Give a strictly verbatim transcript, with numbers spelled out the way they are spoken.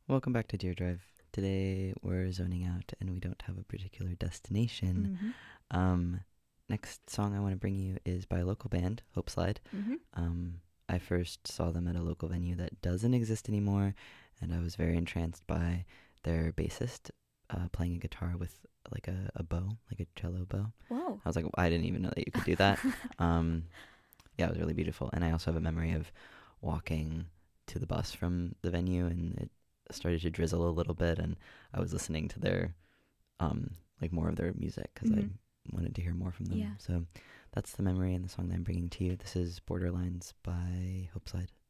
Welcome back to Deer Drive. Today we're zoning out and we don't have a particular destination. Mm-hmm. Um, Next song I want to bring you is by a local band, Hope Slide. Mm-hmm. Um, I first saw them at a local venue that doesn't exist anymore, and I was very entranced by their bassist uh, playing a guitar with like a, a bow, like a cello bow. Whoa. I was like, I didn't even know that you could do that. um, yeah, it was really beautiful. And I also have a memory of walking to the bus from the venue, and it started to drizzle a little bit, and I was listening to their um like more of their music because I Mm-hmm. wanted to hear more from them. Yeah. So that's the memory and the song that I'm bringing to you. This is Borderlines by Hope Slide.